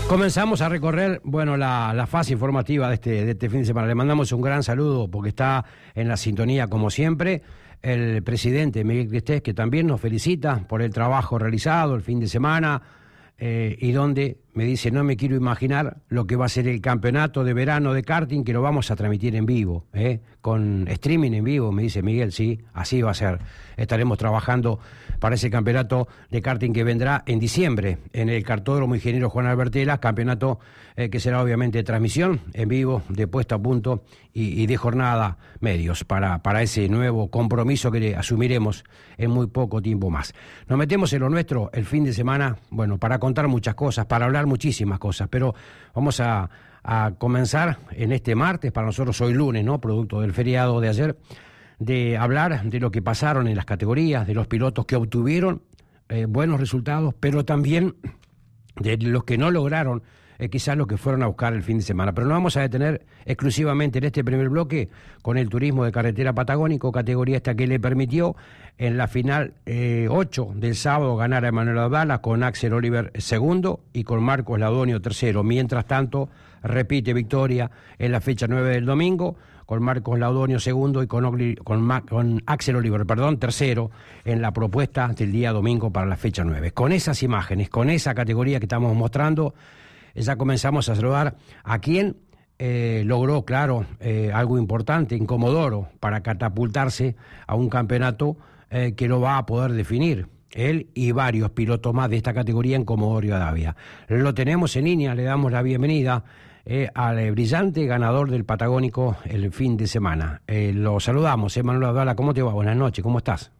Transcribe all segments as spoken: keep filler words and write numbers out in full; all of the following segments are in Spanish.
Comenzamos a recorrer, bueno, la, la fase informativa de este, de este fin de semana. Le mandamos un gran saludo porque está en la sintonía como siempre el presidente Miguel Cristés, que también nos felicita por el trabajo realizado el fin de semana eh, y donde me dice, no me quiero imaginar lo que va a ser el campeonato de verano de karting, que lo vamos a transmitir en vivo, ¿eh? con streaming en vivo, me dice Miguel, sí, así va a ser. Estaremos trabajando para ese campeonato de karting que vendrá en diciembre en el Kartódromo Ingeniero Juan Albertela, campeonato eh, que será obviamente de transmisión en vivo, de puesta a punto y, y de jornada medios para, para ese nuevo compromiso que asumiremos en muy poco tiempo más. Nos metemos en lo nuestro el fin de semana, bueno, para contar muchas cosas, para hablar muchísimas cosas, pero vamos a, a comenzar en este martes, para nosotros hoy lunes, ¿no? Producto del feriado de ayer, de hablar de lo que pasaron en las categorías, de los pilotos que obtuvieron eh, buenos resultados, pero también de los que no lograron eh, quizás lo que fueron a buscar el fin de semana. Pero nos vamos a detener exclusivamente en este primer bloque con el turismo de carretera patagónico, categoría esta que le permitió en la final eh, ocho del sábado ganar a Emanuel Abdala con Axel Oliver segundo y con Marcos Laudonio tercero. Mientras tanto, repite victoria en la fecha nueve del domingo, con Marcos Laudonio segundo y con, Ogli, con, Ma, con Axel Oliver, perdón, tercero en la propuesta del día domingo para la fecha nueve. Con esas imágenes, con esa categoría que estamos mostrando, ya comenzamos a saludar a quien eh, logró, claro, eh, algo importante en Comodoro para catapultarse a un campeonato eh, que lo va a poder definir. Él y varios pilotos más de esta categoría en Comodoro Rivadavia. Lo tenemos en línea, le damos la bienvenida eh, al eh, brillante ganador del Patagónico el fin de semana. Eh, lo saludamos, Emanuel Abdala, ¿cómo te va? Buenas noches, ¿cómo estás?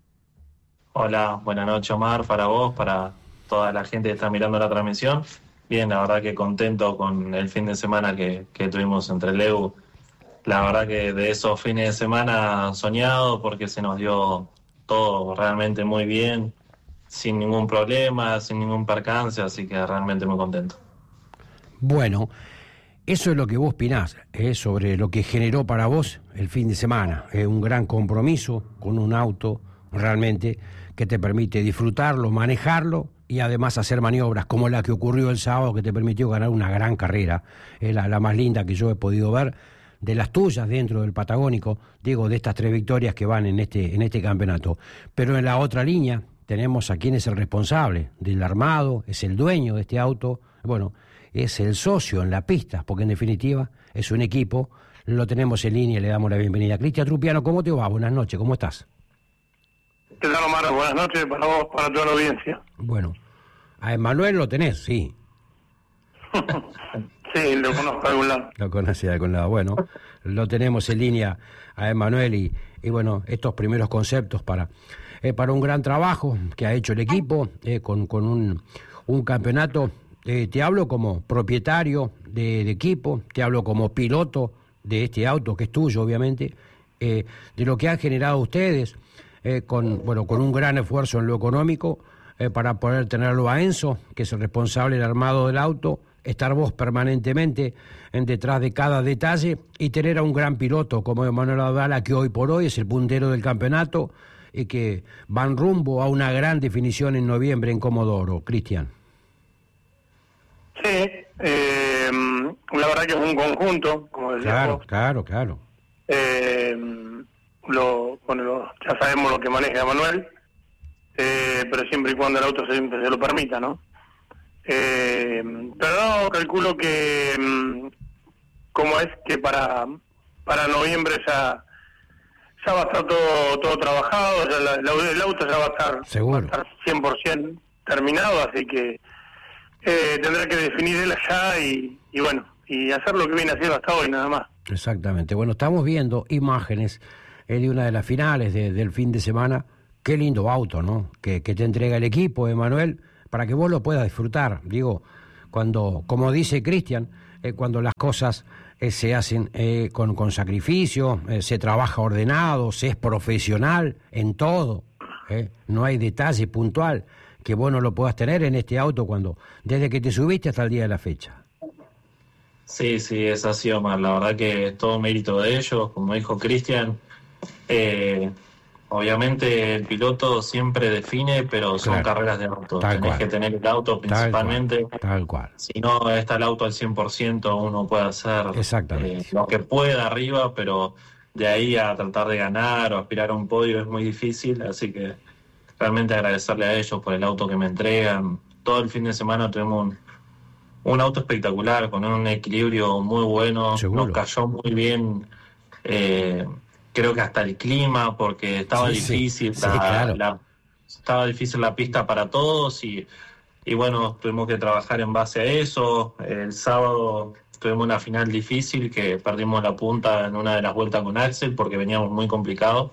Hola, buenas noches Omar, para vos, para toda la gente que está mirando la transmisión. Bien, la verdad que contento con el fin de semana que, que tuvimos entre el E U. La verdad que de esos fines de semana soñados, porque se nos dio todo realmente muy bien, sin ningún problema, sin ningún percance, así que realmente muy contento. Bueno, eso es lo que vos opinás, ¿eh? sobre lo que generó para vos el fin de semana. Es eh, un gran compromiso con un auto realmente que te permite disfrutarlo, manejarlo y además hacer maniobras como la que ocurrió el sábado, que te permitió ganar una gran carrera, eh, la, la más linda que yo he podido ver de las tuyas dentro del Patagónico, digo, de estas tres victorias que van en este, en este campeonato. Pero en la otra línea tenemos a quien es el responsable del armado, es el dueño de este auto, bueno, es el socio en la pista, porque en definitiva es un equipo. Lo tenemos en línea y le damos la bienvenida. Cristian Trupiano, ¿cómo te va? Buenas noches, ¿cómo estás? ¿Qué tal, Omar? Buenas noches para vos, para toda la audiencia. Bueno, a Emanuel lo tenés, sí. Sí, lo conozco de algún lado. Lo conocí de algún lado. Bueno, lo tenemos en línea a Emanuel y, y bueno, estos primeros conceptos para, eh, para un gran trabajo que ha hecho el equipo eh, con, con un, un campeonato. Eh, te hablo como propietario de, de equipo, te hablo como piloto de este auto que es tuyo, obviamente, eh, de lo que han generado ustedes. Eh, con bueno con un gran esfuerzo en lo económico eh, para poder tenerlo a Enzo, que es el responsable del armado del auto, estar vos permanentemente en detrás de cada detalle y tener a un gran piloto como Emanuel Abdala, que hoy por hoy es el puntero del campeonato y que van rumbo a una gran definición en noviembre en Comodoro. Cristian. Sí, eh, la verdad que es un conjunto, como decías Claro, vos. claro, claro. Eh, Lo, bueno, lo, ya sabemos lo que maneja Manuel, eh, pero siempre y cuando el auto se, se lo permita, ¿no? Eh, pero no, calculo que, como es que para para noviembre ya ya va a estar todo todo trabajado, ya la, la, el auto ya va a estar, Seguro. va a estar cien por ciento terminado, así que eh, tendrá que definir él allá y, y bueno, y hacer lo que viene haciendo hasta hoy, nada más. Exactamente. Bueno, estamos viendo imágenes de una de las finales de, del fin de semana. Qué lindo auto, ¿no? Que, que te entrega el equipo, Emanuel, para que vos lo puedas disfrutar. Digo, cuando, como dice Cristian, eh, cuando las cosas eh, se hacen eh, con, con sacrificio, eh, se trabaja ordenado, se es profesional en todo, eh, no hay detalle puntual que vos no lo puedas tener en este auto cuando desde que te subiste hasta el día de la fecha. Sí, sí, es así, Omar. La verdad que es todo mérito de ellos, como dijo Cristian. Eh, obviamente el piloto siempre define, pero son Claro. carreras de auto. Tal Tenés cual. que tener el auto Tal principalmente. cual. Tal cual. Si no está el auto al cien por ciento, uno puede hacer Exactamente. eh, lo que pueda arriba, pero de ahí a tratar de ganar o aspirar a un podio es muy difícil, así que realmente agradecerle a ellos por el auto que me entregan. Todo el fin de semana tuvimos un, un auto espectacular, con un equilibrio muy bueno, Seguro. nos cayó muy bien, eh, creo que hasta el clima, porque estaba Sí, sí. difícil, Sí, la, claro. la- estaba difícil la pista para todos y, y bueno, tuvimos que trabajar en base a eso. El sábado tuvimos una final difícil que perdimos la punta en una de las vueltas con Axel porque veníamos muy complicados.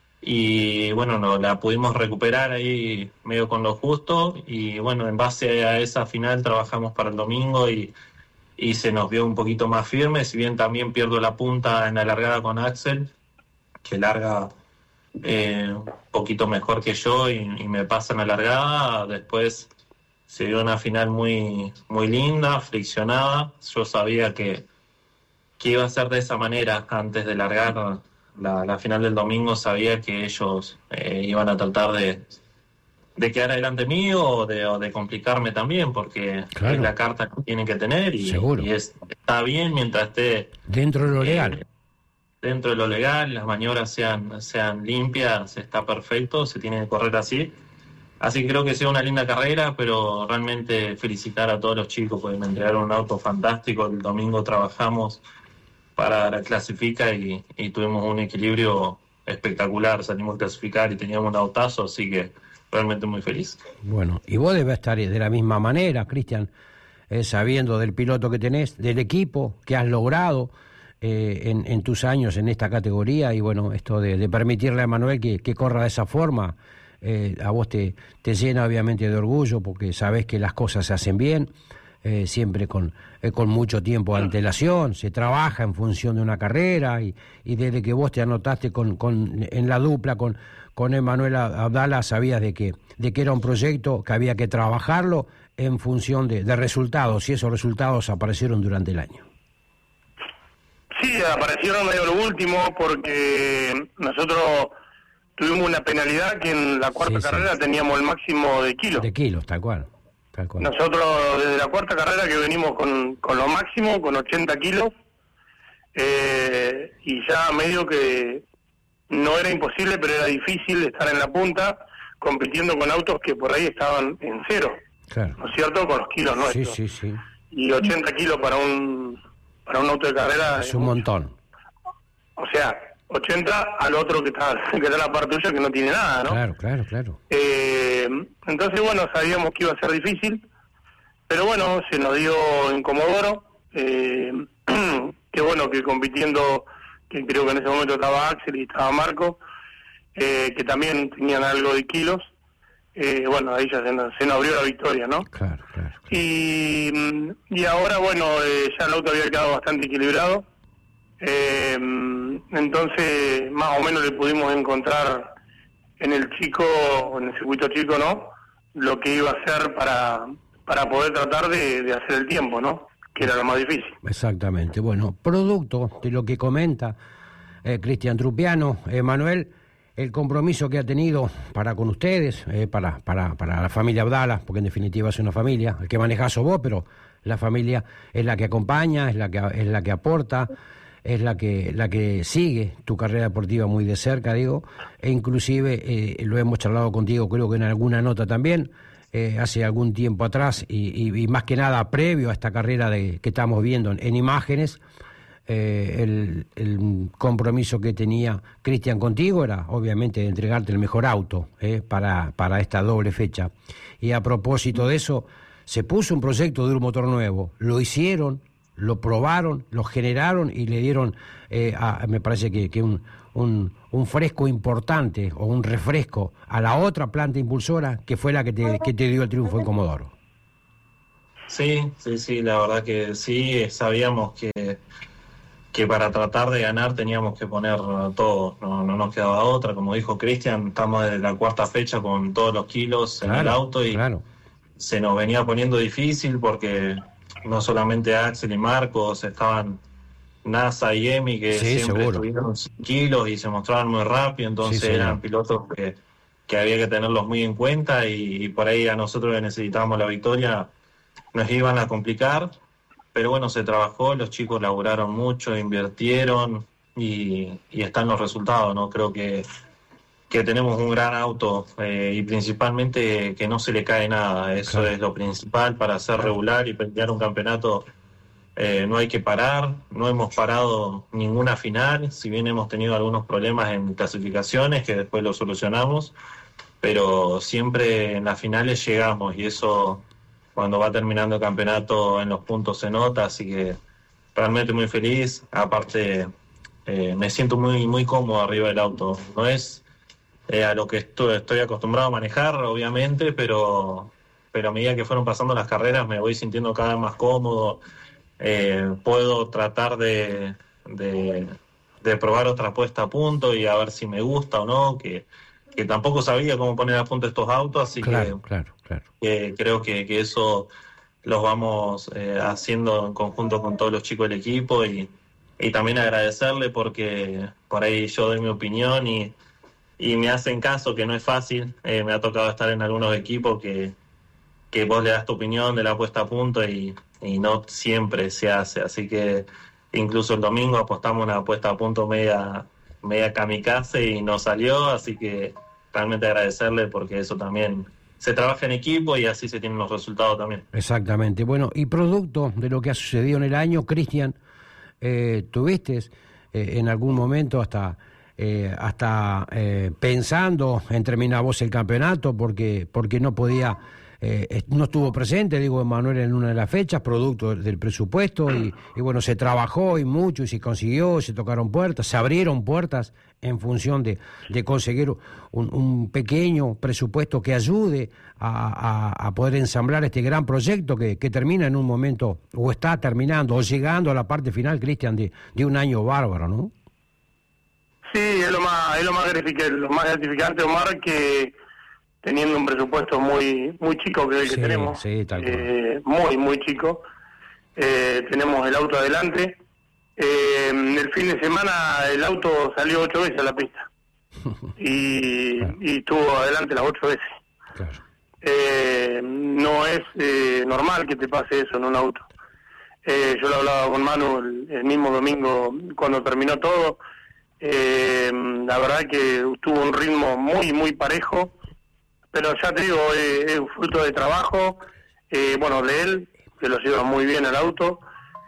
Y bueno, no, la pudimos recuperar ahí medio con lo justo y bueno, en base a esa final trabajamos para el domingo y, y se nos vio un poquito más firme, si bien también pierdo la punta en la largada con Axel, que larga eh, un poquito mejor que yo y, y me pasa en la largada. Después se dio una final muy, muy linda, friccionada. Yo sabía que, que iba a ser de esa manera antes de largar la, la final del domingo. Sabía que ellos eh, iban a tratar de, de quedar adelante mío o de, o de complicarme también, porque Claro. es la carta que tienen que tener y, Seguro. y es, está bien mientras esté Dentro de lo eh, legal. dentro de lo legal, las maniobras sean, sean limpias, está perfecto, se tiene que correr así. Así que creo que sea una linda carrera, pero realmente felicitar a todos los chicos, porque me entregaron un auto fantástico. El domingo trabajamos para la clasifica y, y tuvimos un equilibrio espectacular, salimos a clasificar y teníamos un autazo, así que realmente muy feliz. Bueno, y vos debes estar de la misma manera, Cristian, eh, sabiendo del piloto que tenés, del equipo que has logrado eh, en, en tus años en esta categoría, y bueno, esto de, de permitirle a Manuel que, que corra de esa forma, eh, a vos te, te llena obviamente de orgullo porque sabés que las cosas se hacen bien, eh, siempre con, eh, con mucho tiempo de antelación, se trabaja en función de una carrera y, y desde que vos te anotaste con, con, en la dupla con, con Emanuel Abdala sabías de que, de que era un proyecto que había que trabajarlo en función de, de resultados y esos resultados aparecieron durante el año. Sí, aparecieron medio lo último porque nosotros tuvimos una penalidad que en la cuarta Sí, sí. carrera teníamos el máximo de kilos. De kilos, tal cual. Tal cual. Nosotros desde la cuarta carrera que venimos con, con lo máximo, con ochenta kilos, eh, y ya medio que no era imposible, pero era difícil estar en la punta compitiendo con autos que por ahí estaban en cero, Claro. ¿no es cierto? Con los kilos Sí, nuestros. sí, sí. Y ochenta kilos para un para un auto de carrera Es un montón. O sea, ochenta al otro que está, que está en la parte tuya que no tiene nada, ¿no? Claro, claro, claro. Eh, entonces, bueno, sabíamos que iba a ser difícil, pero bueno, se nos dio en Comodoro, eh, que bueno, que compitiendo, que creo que en ese momento estaba Axel y estaba Marco, eh, que también tenían algo de kilos, eh, bueno, ahí ya se nos, se nos abrió la victoria, ¿no? Claro, claro. Y, y ahora, bueno, eh, ya el auto había quedado bastante equilibrado, eh, entonces más o menos le pudimos encontrar en el chico, en el circuito chico, ¿no?, lo que iba a hacer para, para poder tratar de, de hacer el tiempo, ¿no?, que era lo más difícil. Exactamente. Bueno, producto de lo que comenta eh, Cristian Trupiano, Emanuel, el compromiso que ha tenido para con ustedes, eh, para, para, para la familia Abdala, porque en definitiva es una familia, el que maneja sos vos, pero la familia es la que acompaña, es la que, es la que aporta, es la que la que sigue tu carrera deportiva muy de cerca, digo, e inclusive eh, lo hemos charlado contigo, creo que en alguna nota también, eh, hace algún tiempo atrás, y, y, y más que nada previo a esta carrera de, que estamos viendo en, en imágenes, eh, el, el compromiso que tenía Cristian contigo era obviamente de entregarte el mejor auto eh, para, para esta doble fecha. Y a propósito de eso, se puso un proyecto de un motor nuevo, lo hicieron, lo probaron, lo generaron y le dieron, eh, a, me parece que, que un, un, un fresco importante o un refresco a la otra planta impulsora que fue la que te, que te dio el triunfo en Comodoro. Sí, sí, sí, la verdad que sí, sabíamos que, que para tratar de ganar teníamos que poner todo, no, no nos quedaba otra, como dijo Cristian, estamos desde la cuarta fecha con todos los kilos en Claro, el auto y claro. se nos venía poniendo difícil porque no solamente Axel y Marcos estaban NASA y Emi, que sí, siempre seguro. estuvieron kilos y se mostraban muy rápido, entonces Sí, eran pilotos que, que había que tenerlos muy en cuenta y, y por ahí a nosotros que necesitábamos la victoria nos iban a complicar, pero bueno, se trabajó, los chicos laburaron mucho, invirtieron y, y están los resultados, ¿no? Creo que, que tenemos un gran auto eh, y principalmente que no se le cae nada, eso Claro. es lo principal para ser regular y pelear un campeonato. Eh, no hay que parar, no hemos parado ninguna final, si bien hemos tenido algunos problemas en clasificaciones que después lo solucionamos, pero siempre en las finales llegamos y eso cuando va terminando el campeonato en los puntos se nota, así que realmente muy feliz, aparte eh, me siento muy, muy cómodo arriba del auto, no es eh, a lo que estoy, estoy acostumbrado a manejar obviamente, pero, pero a medida que fueron pasando las carreras me voy sintiendo cada vez más cómodo. Eh, puedo tratar de, de, de probar otra puesta a punto y a ver si me gusta o no, que, que tampoco sabía cómo poner a punto estos autos, así Claro, que, claro, claro. que creo que, que eso los vamos eh, haciendo en conjunto con todos los chicos del equipo y, y también agradecerle porque por ahí yo doy mi opinión y, y me hacen caso, que no es fácil. Eh, me ha tocado estar en algunos equipos que, que vos le das tu opinión de la puesta a punto y y no siempre se hace, así que incluso el domingo apostamos una puesta a punto media, media kamikaze y no salió, así que realmente agradecerle porque eso también se trabaja en equipo y así se tienen los resultados también. Exactamente. Bueno, y producto de lo que ha sucedido en el año, Cristian, eh, tuviste eh, en algún momento hasta eh, hasta eh, pensando en terminar vos el campeonato porque porque no podía Eh, no estuvo presente, digo, Emanuel en una de las fechas, producto del presupuesto, y, y bueno, se trabajó y mucho, y se consiguió, se tocaron puertas, se abrieron puertas en función de, de conseguir un, un pequeño presupuesto que ayude a, a, a poder ensamblar este gran proyecto que, que termina en un momento, o está terminando, o llegando a la parte final, Cristian, de, de un año bárbaro, ¿no? Sí, es lo más, es lo más gratificante, lo más gratificante, Omar, que teniendo un presupuesto muy muy chico que el que Sí, tenemos, sí, tal cual. eh, muy, muy chico, eh, tenemos el auto adelante. Eh, el fin de semana el auto salió ocho veces a la pista y, Claro. y estuvo adelante las ocho veces. Claro. Eh, no es eh, normal que te pase eso en un auto. Eh, yo lo hablaba con Manu el, el mismo domingo cuando terminó todo. Eh, la verdad que tuvo un ritmo muy, muy parejo. Pero ya te digo, eh, es un fruto de trabajo, eh, bueno, de él, que lo lleva muy bien al auto.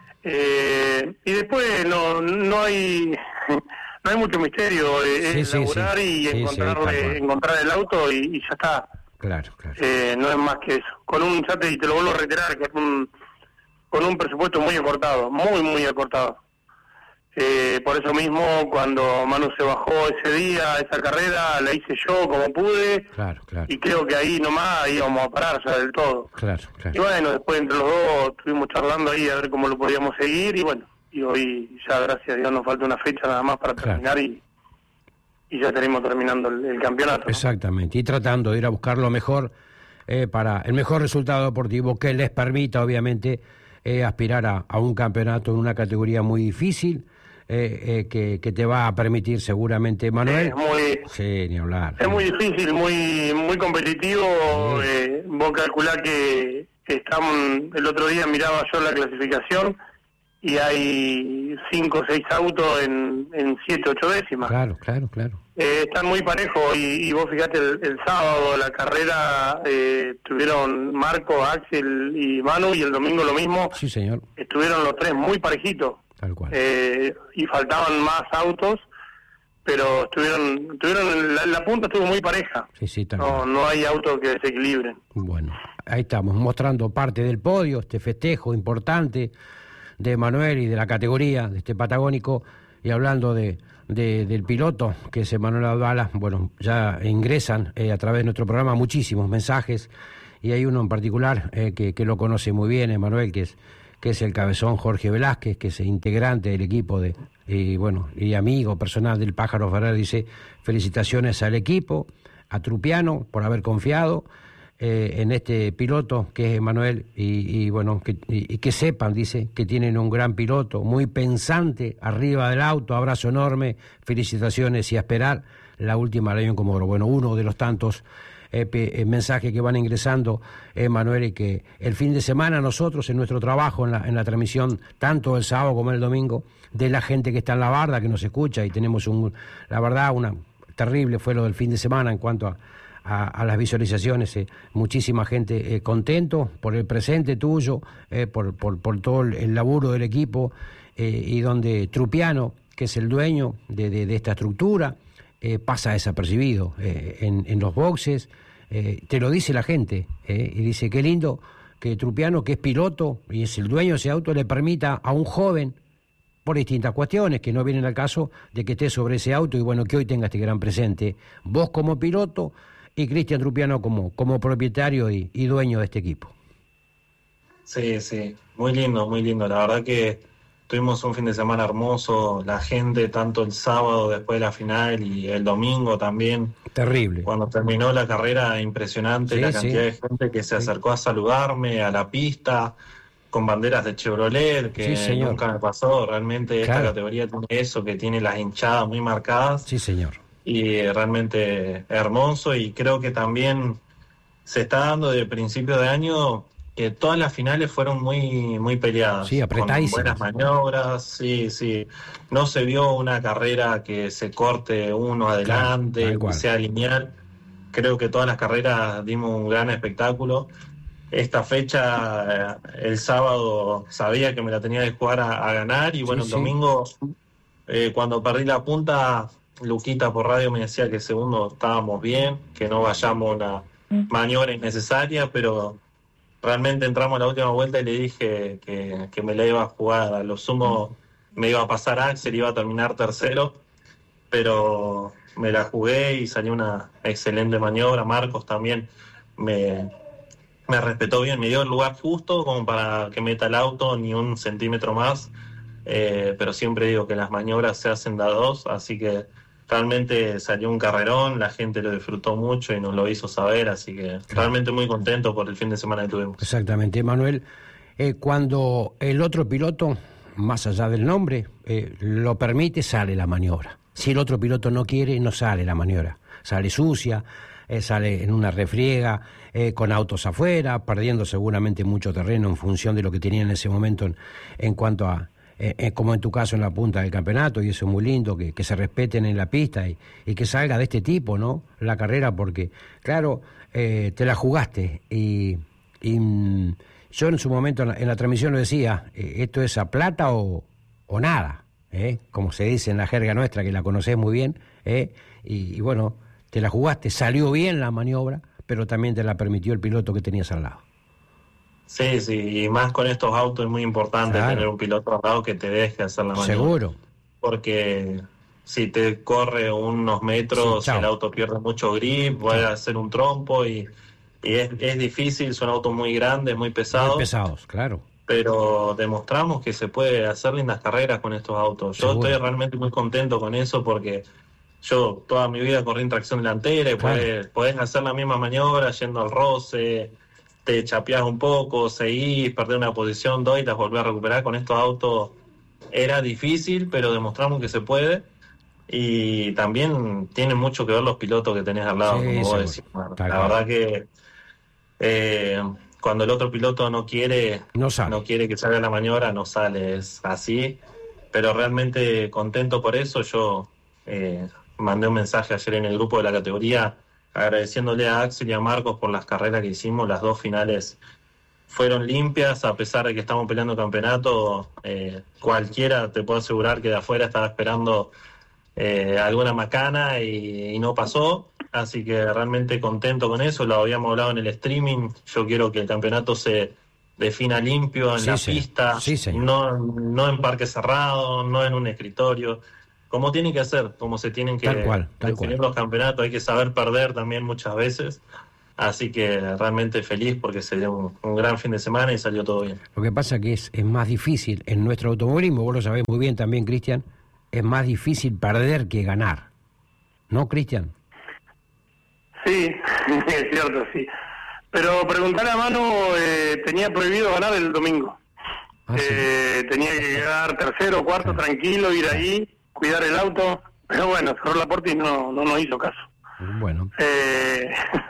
Eh, y después no no hay no hay mucho misterio, eh, Sí, es sí, laburar sí. y Sí, sí, encontrarle, tal cual. encontrar el auto y, y ya está. Claro, claro. Eh, no es más que eso. Con un, ya te, te lo vuelvo a reiterar, con un, con un presupuesto muy acortado, muy, muy acortado. Eh, por eso mismo, cuando Manu se bajó ese día, esa carrera, la hice yo como pude, Claro, claro. y creo que ahí nomás íbamos a parar ya del todo. Claro, Y claro. bueno, después entre los dos estuvimos charlando ahí a ver cómo lo podíamos seguir, y bueno, y hoy ya gracias a Dios nos falta una fecha nada más para Claro. terminar y, y ya estaremos terminando el, el campeonato, ¿no? Exactamente, y tratando de ir a buscar lo mejor eh, para el mejor resultado deportivo que les permita, obviamente, eh, aspirar a, a un campeonato en una categoría muy difícil, eh, eh, que, que te va a permitir seguramente, Manuel. Es muy, Sí, ni hablar. es muy difícil, muy muy competitivo. Sí. Eh, vos calculás que estamos, el otro día miraba yo la clasificación y hay cinco o seis autos en, en siete, ocho décimas. Claro, claro, claro. Eh, están muy parejos y, y vos fijate el, el sábado la carrera eh, tuvieron Marco, Axel y Manu, y el domingo lo mismo, Sí, señor, estuvieron los tres muy parejitos. tal cual. Eh, y faltaban más autos, pero estuvieron, estuvieron la, la punta estuvo muy pareja. Sí, sí, tal No, cual. no hay autos que desequilibren. Bueno, ahí estamos, mostrando parte del podio, este festejo importante de Manuel y de la categoría de este patagónico, y hablando de, de del piloto, que es Emanuel Abdala. Bueno, ya ingresan eh, a través de nuestro programa muchísimos mensajes, y hay uno en particular eh, que, que lo conoce muy bien, Emanuel, que es que es el cabezón Jorge Velázquez, que es integrante del equipo de y bueno y amigo personal del Pájaro Ferrer. Dice: felicitaciones al equipo, a Trupiano por haber confiado eh, en este piloto que es Emanuel, y, y bueno, que, y, y que sepan, dice, que tienen un gran piloto, muy pensante, arriba del auto, abrazo enorme, felicitaciones y a esperar la última ley en Comodoro. Bueno, uno de los tantos eh, pe, eh, mensajes que van ingresando, Emanuel, y que el fin de semana nosotros en nuestro trabajo, en la, en la transmisión, tanto el sábado como el domingo, de la gente que está en la barda, que nos escucha, y tenemos un, la verdad, una terrible fue lo del fin de semana en cuanto a A, a las visualizaciones, eh, muchísima gente eh, contento por el presente tuyo, eh, por, por, por todo el, el laburo del equipo, eh, y donde Trupiano, que es el dueño de, de, de esta estructura, eh, pasa desapercibido eh, en, en los boxes, eh, te lo dice la gente, eh, y dice, qué lindo que Trupiano, que es piloto y es el dueño de ese auto, le permita a un joven, por distintas cuestiones que no vienen al caso, de que esté sobre ese auto, y bueno, que hoy tenga este gran presente, vos como piloto, y Cristian Trupiano como, como propietario y, y dueño de este equipo. Sí, sí, muy lindo, muy lindo. La verdad que tuvimos un fin de semana hermoso, la gente, tanto el sábado después de la final y el domingo también. Terrible. Cuando terminó la carrera, impresionante Sí, la cantidad sí. de gente que se Sí. acercó a saludarme a la pista, con banderas de Chevrolet, que Sí, señor. nunca me pasó. Realmente esta Claro. categoría tiene eso, que tiene las hinchadas muy marcadas. Sí, señor. Y realmente hermoso, y creo que también se está dando de principio de año que todas las finales fueron muy muy peleadas, Sí, con apretadísimas. buenas maniobras, sí, sí, no se vio una carrera que se corte uno adelante, tal que cual. sea lineal. Creo que todas las carreras dimos un gran espectáculo. Esta fecha, eh, el sábado sabía que me la tenía que jugar a, a ganar, y bueno, Sí, el sí. domingo, eh, cuando perdí la punta, Luquita por radio me decía que segundo estábamos bien, que no vayamos a una maniobra innecesaria, pero realmente entramos a la última vuelta y le dije que, que me la iba a jugar. A lo sumo me iba a pasar Axel, iba a terminar tercero, pero me la jugué y salió una excelente maniobra. Marcos también me, me respetó bien, me dio el lugar justo como para que meta el auto, ni un centímetro más. Eh, pero siempre digo que las maniobras se hacen de a dos, así que realmente salió un carrerón, la gente lo disfrutó mucho y nos lo hizo saber, así que realmente muy contento por el fin de semana que tuvimos. Exactamente, Manuel. Eh, cuando el otro piloto, más allá del nombre, eh, lo permite, sale la maniobra. Si el otro piloto no quiere, no sale la maniobra. Sale sucia, eh, sale en una refriega, eh, con autos afuera, perdiendo seguramente mucho terreno en función de lo que tenía en ese momento en, en cuanto a... Eh, como en tu caso en la punta del campeonato, y eso es muy lindo, que, que se respeten en la pista y, y que salga de este tipo, ¿no?, la carrera, porque, claro, eh, te la jugaste, y, y mm, yo en su momento en la, en la transmisión lo decía, eh, esto es a plata o, o nada, ¿eh?, como se dice en la jerga nuestra, que la conocés muy bien, ¿eh?, y, y bueno, te la jugaste, salió bien la maniobra, pero también te la permitió el piloto que tenías al lado. Sí, sí, y más con estos autos es muy importante, claro, tener un piloto al lado que te deje hacer la maniobra. Seguro. Porque si te corre unos metros, sí, el auto pierde mucho grip, puede hacer un trompo, y, y es, es difícil, son autos muy grandes, muy pesados. Muy pesados, claro. Pero demostramos que se puede hacer lindas carreras con estos autos. Yo Seguro. Estoy realmente muy contento con eso, porque yo toda mi vida corrí en tracción delantera, y claro, podés, podés hacer la misma maniobra yendo al roce, te chapeás un poco, seguís, perdés una posición, dos y las volvés a recuperar. Con estos autos era difícil, pero demostramos que se puede, y también tienen mucho que ver los pilotos que tenés al lado, sí, como vos decís. La claro. verdad que eh, cuando el otro piloto no quiere, no, no quiere que salga la maniobra, no sale, es así, pero realmente contento por eso. Yo eh, mandé un mensaje ayer en el grupo de la categoría agradeciéndole a Axel y a Marcos por las carreras que hicimos. Las dos finales fueron limpias, a pesar de que estamos peleando campeonato. Eh, cualquiera te puedo asegurar que de afuera estaba esperando eh, alguna macana, y, y no pasó, así que realmente contento con eso. Lo habíamos hablado en el streaming, yo quiero que el campeonato se defina limpio en sí, la sí. pista, sí, no, no en parque cerrado, no en un escritorio, como tienen que hacer, como se tienen que tal cual, tal definir cual. los campeonatos. Hay que saber perder también muchas veces, así que realmente feliz porque se dio un, un gran fin de semana y salió todo bien. Lo que pasa que es, es más difícil en nuestro automovilismo, vos lo sabés muy bien también, Cristian, es más difícil perder que ganar, ¿no, Cristian? Sí, es cierto, sí. Pero preguntarle a Manu, eh, tenía prohibido ganar el domingo. Ah, eh, sí. Tenía que quedar tercero, cuarto, Claro. tranquilo, ir ahí, cuidar el auto. Pero bueno, cerró la puerta y no, no nos hizo caso. Bueno. Eh,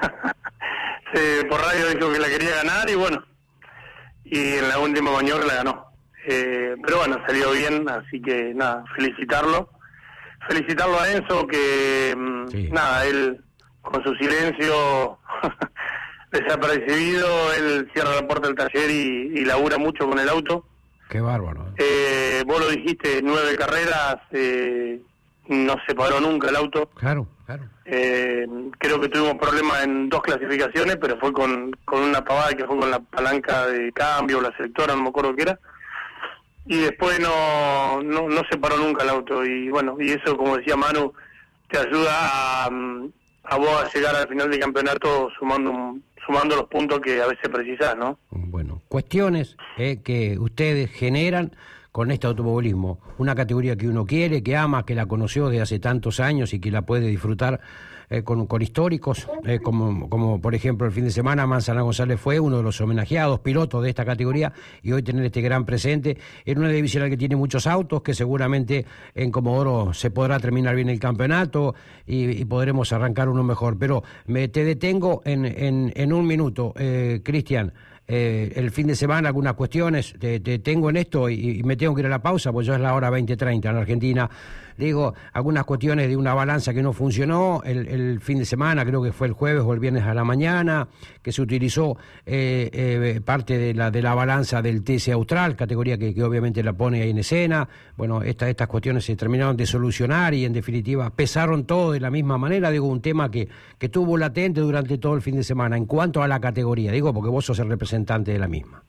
se, por radio dijo que la quería ganar y bueno, y en la última maniobra la ganó. Eh, pero bueno, salió bien, así que nada, felicitarlo. Felicitarlo a Enzo, que Sí. nada, él con su silencio desapercibido, él cierra la puerta del taller y, y labura mucho con el auto. Qué bárbaro. Eh, vos lo dijiste, nueve carreras, eh, no se paró nunca el auto. Claro, claro. Eh, creo que tuvimos problemas en dos clasificaciones, pero fue con, con una pavada que fue con la palanca de cambio, la selectora, no me acuerdo qué era. Y después no, no, no se paró nunca el auto. Y bueno, y eso, como decía Manu, te ayuda a, a vos a llegar al final del campeonato sumando un, sumando los puntos que a veces precisás, ¿no? Bueno, cuestiones eh, que ustedes generan con este automovilismo, una categoría que uno quiere, que ama, que la conoció desde hace tantos años y que la puede disfrutar eh, con, con históricos, eh, como, como por ejemplo el fin de semana Manzana González fue uno de los homenajeados, pilotos de esta categoría, y hoy tener este gran presente en una división que tiene muchos autos, que seguramente en Comodoro se podrá terminar bien el campeonato y, y podremos arrancar uno mejor. Pero me te detengo en, en, en un minuto, eh, Cristian. Eh, el fin de semana algunas cuestiones, te, te tengo en esto y, y me tengo que ir a la pausa, pues ya es la hora veinte treinta en Argentina. Digo, algunas cuestiones de una balanza que no funcionó el, el fin de semana, creo que fue el jueves o el viernes a la mañana, que se utilizó eh, eh, parte de la de la balanza del T C Austral, categoría que, que obviamente la pone ahí en escena. Bueno, esta, estas cuestiones se terminaron de solucionar y en definitiva pesaron todo de la misma manera. Digo, un tema que, que estuvo latente durante todo el fin de semana en cuanto a la categoría, digo, porque vos sos el representante de la misma.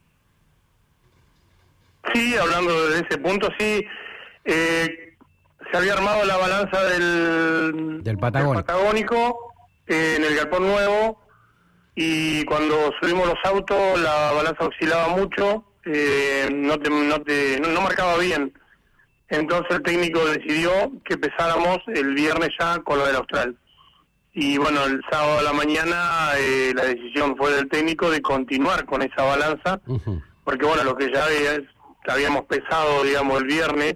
Sí, hablando de ese punto, sí. Eh, se había armado la balanza del, Del Patagónico, del Patagónico eh, en el Galpón Nuevo, y cuando subimos los autos la balanza oscilaba mucho, eh, no, te, no, te, no, no marcaba bien. Entonces el técnico decidió que pesáramos el viernes ya con lo del Austral. Y bueno, el sábado a la mañana eh, la decisión fue del técnico de continuar con esa balanza, uh-huh. porque bueno, lo que ya había, habíamos pesado, digamos, el viernes,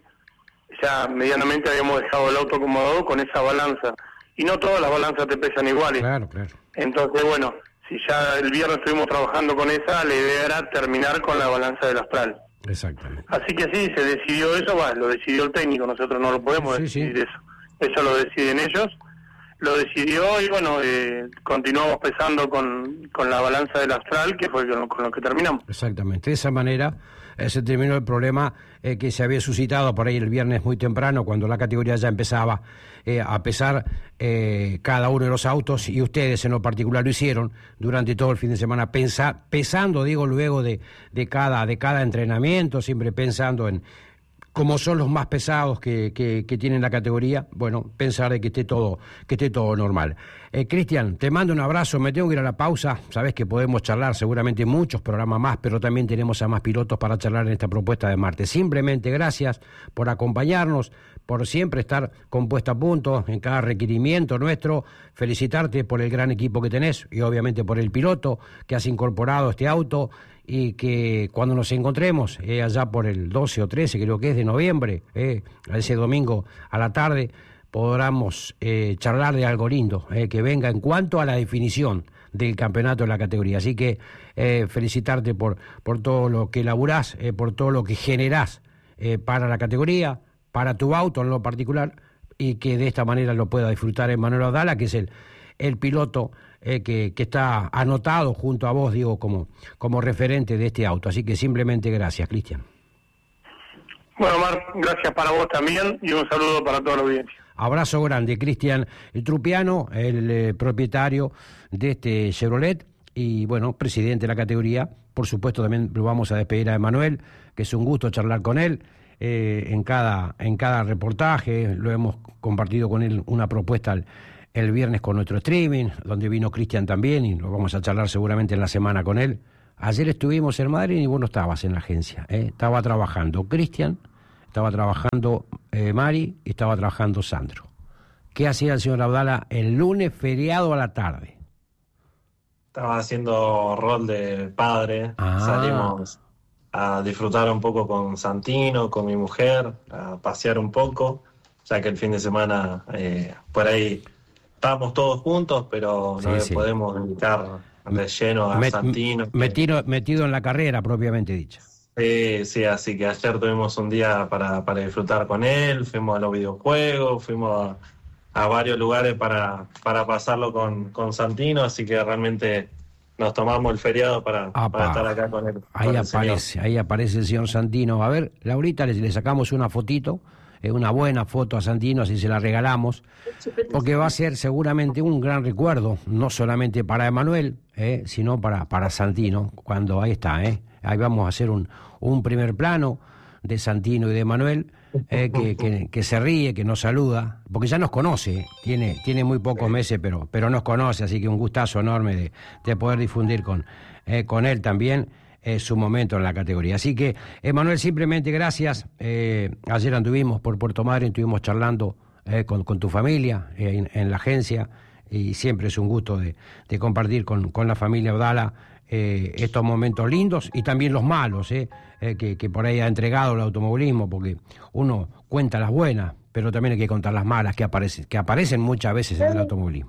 ya medianamente habíamos dejado el auto acomodado con esa balanza. Y no todas las balanzas te pesan iguales. Claro, claro. Entonces, bueno, si ya el viernes estuvimos trabajando con esa, la idea era terminar con la balanza del Austral. Exactamente. Así que sí, se decidió eso, va, lo decidió el técnico, nosotros no lo podemos Sí, decidir sí. eso. Eso lo deciden ellos. Lo decidió y bueno, eh, continuamos pesando con, con la balanza del Austral, que fue con lo, con lo que terminamos. Exactamente, de esa manera eh, se terminó el problema eh, que se había suscitado por ahí el viernes muy temprano, cuando la categoría ya empezaba eh, a pesar eh, cada uno de los autos, y ustedes en lo particular lo hicieron durante todo el fin de semana, pensa, pesando, digo, luego de, de, cada, de cada entrenamiento, siempre pensando en como son los más pesados que, que, que tienen la categoría, bueno, pensar de que esté todo, que esté todo normal. Eh, Cristian, te mando un abrazo, me tengo que ir a la pausa, sabés que podemos charlar seguramente muchos programas más, pero también tenemos a más pilotos para charlar en esta propuesta de martes. Simplemente gracias por acompañarnos, por siempre estar con puesta a punto en cada requerimiento nuestro, felicitarte por el gran equipo que tenés y obviamente por el piloto que has incorporado a este auto, y que cuando nos encontremos, eh, allá por el doce o trece, creo que es de noviembre, eh, ese domingo a la tarde, podamos eh, charlar de algo lindo, eh, que venga en cuanto a la definición del campeonato de la categoría. Así que eh, felicitarte por, por todo lo que laburás, eh, por todo lo que generás eh, para la categoría, para tu auto en lo particular, y que de esta manera lo pueda disfrutar Emanuel Abdala, que es el, el piloto Eh, que, que está anotado junto a vos, digo, como, como referente de este auto. Así que simplemente gracias, Cristian. Bueno, Mar, gracias para vos también y un saludo para toda la audiencia. Abrazo grande, Cristian el Trupiano, el eh, propietario de este Chevrolet y, bueno, presidente de la categoría. Por supuesto, también lo vamos a despedir a Emanuel, que es un gusto charlar con él. Eh, en cada en cada reportaje, lo hemos compartido con él una propuesta al el viernes con nuestro streaming, donde vino Cristian también, y lo vamos a charlar seguramente en la semana con él. Ayer estuvimos en Madrid y vos no estabas en la agencia, ¿eh? Estaba trabajando Cristian, estaba trabajando eh, Mari y estaba trabajando Sandro. ¿Qué hacía el señor Abdala el lunes feriado a la tarde? estaba haciendo rol de padre. Ah. Salimos a disfrutar un poco con Santino, con mi mujer, a pasear un poco, ya que el fin de semana eh, por ahí estábamos todos juntos, pero Sí, no le sí. podemos dedicar de lleno a Met- Santino. metido, metido en la carrera, propiamente dicha. Sí, sí, así que ayer tuvimos un día para, para disfrutar con él, fuimos a los videojuegos, fuimos a, a varios lugares para, para pasarlo con, con Santino, así que realmente nos tomamos el feriado para, Apa. para estar acá con él. Ahí con el señor. aparece, ahí aparece el señor Santino. A ver, Laurita, le, le sacamos una fotito, eh, una buena foto a Santino, así se la regalamos, porque va a ser seguramente un gran recuerdo, no solamente para Emanuel, eh, sino para, para Santino, cuando ahí está, eh. Ahí vamos a hacer un, un primer plano de Santino y de Emanuel, eh, que, que, que se ríe, que nos saluda, porque ya nos conoce, eh. tiene, tiene muy pocos meses, pero, pero nos conoce, así que un gustazo enorme de, de poder difundir con, eh, con él también eh, su momento en la categoría. Así que, Emanuel, simplemente gracias. Eh, ayer anduvimos por Puerto Madryn, estuvimos charlando eh, con, con tu familia eh, en, en la agencia, y siempre es un gusto de, de compartir con, con la familia Abdala Eh, estos momentos lindos y también los malos, eh, eh, que, que por ahí ha entregado el automovilismo, porque uno cuenta las buenas, pero también hay que contar las malas que aparecen, que aparecen muchas veces en el automovilismo.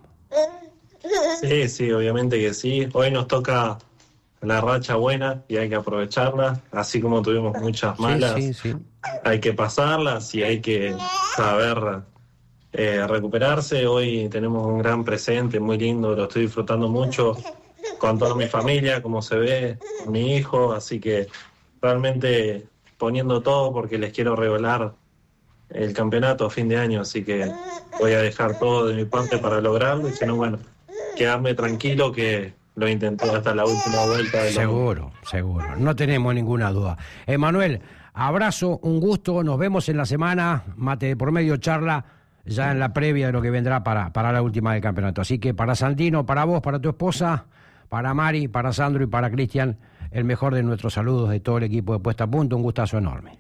Sí, sí, obviamente que sí. Hoy nos toca la racha buena y hay que aprovecharla, así como tuvimos muchas malas, Sí, sí, sí. hay que pasarlas y hay que saber eh, recuperarse. Hoy tenemos un gran presente, muy lindo, lo estoy disfrutando mucho con toda mi familia, como se ve, con mi hijo, así que realmente poniendo todo porque les quiero regalar el campeonato a fin de año, así que voy a dejar todo de mi parte para lograrlo, y si no, bueno, quedarme tranquilo que lo intenté hasta la última vuelta. De Seguro, seguro, no tenemos ninguna duda. Emanuel, abrazo, un gusto, nos vemos en la semana, mate de por medio, charla ya en la previa de lo que vendrá para, para la última del campeonato. Así que para Santino, para vos, para tu esposa, para Mari, para Sandro y para Cristian, el mejor de nuestros saludos de todo el equipo de Puesta a Punto, un gustazo enorme.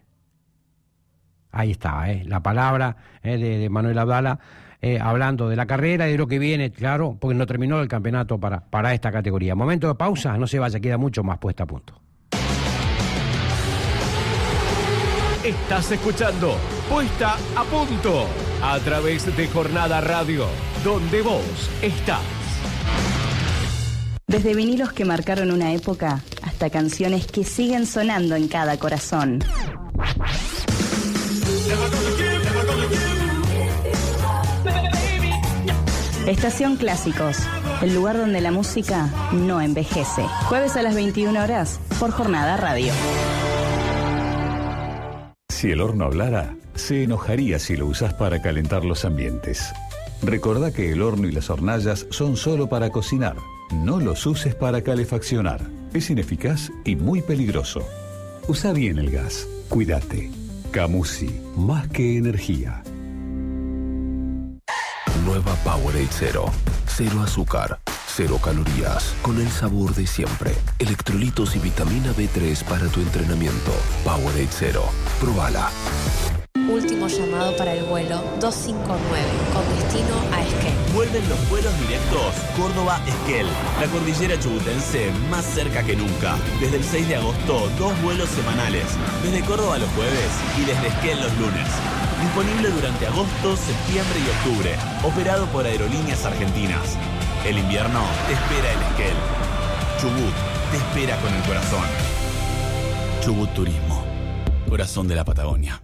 Ahí está, eh, la palabra eh, de, de Manuel Abdala, eh, hablando de la carrera y de lo que viene, claro, porque no terminó el campeonato para, para esta categoría. Momento de pausa, no se vaya, queda mucho más Puesta a Punto. Estás escuchando Puesta a Punto a través de Jornada Radio, donde vos estás. Desde vinilos que marcaron una época hasta canciones que siguen sonando en cada corazón. Estación Clásicos, el lugar donde la música no envejece. Jueves a las veintiuna horas por Jornada Radio. Si el horno hablara, se enojaría si lo usás para calentar los ambientes. Recordá que el horno y las hornallas son solo para cocinar. No los uses para calefaccionar. Es ineficaz y muy peligroso. Usa bien el gas. Cuídate. Camusi, más que energía. Nueva Powerade Cero. Cero azúcar, cero calorías, con el sabor de siempre. Electrolitos y vitamina B tres para tu entrenamiento. Powerade Cero. Probala. Último llamado para el vuelo dos cinco nueve, con destino a Esquel. Vuelven los vuelos directos Córdoba-Esquel. La cordillera chubutense más cerca que nunca. Desde el seis de agosto, dos vuelos semanales. Desde Córdoba los jueves y desde Esquel los lunes. Disponible durante agosto, septiembre y octubre. Operado por Aerolíneas Argentinas. El invierno te espera en Esquel. Chubut te espera con el corazón. Chubut Turismo. Corazón de la Patagonia.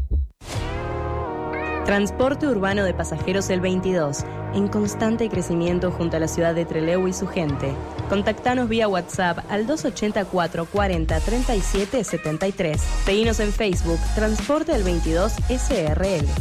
Transporte urbano de pasajeros El veintidós, en constante crecimiento junto a la ciudad de Trelew y su gente. Contactanos vía WhatsApp al dos ochenta, cuatro cuarenta, treinta y siete setenta y tres. Seguinos en Facebook, Transporte El veintidós S R L.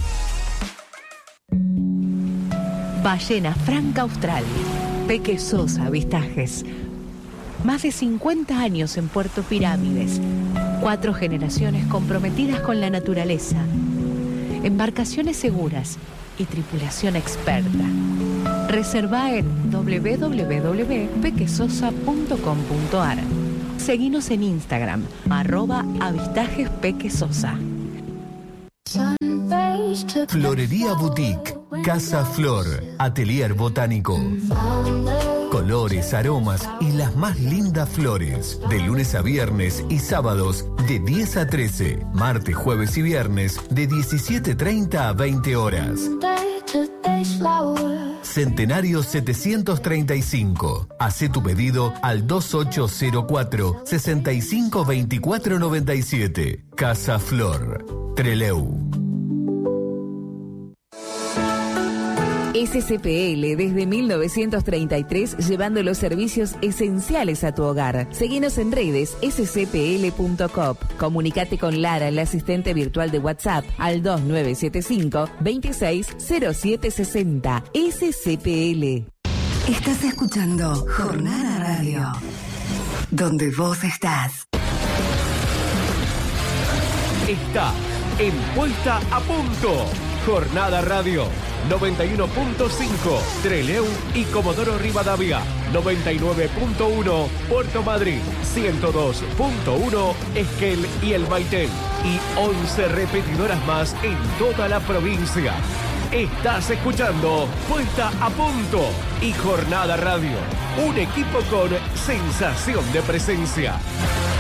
Ballena Franca Austral. Peque Sosa Avistajes. Más de cincuenta años en Puerto Pirámides. Cuatro generaciones comprometidas con la naturaleza. Embarcaciones seguras y tripulación experta. Reserva en doble u doble u doble u punto pequesosa punto com punto a r. Seguinos en Instagram, arroba avistajes pequesosa. Florería Boutique, Casa Flor, Atelier Botánico. Con Colores, aromas y las más lindas flores. De lunes a viernes y sábados de diez a trece. Martes, jueves y viernes de diecisiete treinta a veinte horas. Centenario setecientos treinta y cinco. Hacé tu pedido al dos ocho cero cuatro, seis cinco dos cuatro nueve siete. Casa Flor, Trelew. S C P L desde mil novecientos treinta y tres, llevando los servicios esenciales a tu hogar. Seguinos en redes s c p l punto com. Comunicate con Lara, el asistente virtual de WhatsApp, al dos nueve siete cinco, veintiséis cero siete sesenta. S C P L. Estás escuchando Jornada Radio, donde vos estás. Está en Puesta a Punto. Jornada Radio noventa y uno punto cinco, Trelew y Comodoro Rivadavia, noventa y nueve punto uno, Puerto Madryn, ciento dos punto uno, Esquel y El Maitén, y once repetidoras más en toda la provincia. Estás escuchando Puesta a Punto y Jornada Radio, un equipo con sensación de presencia.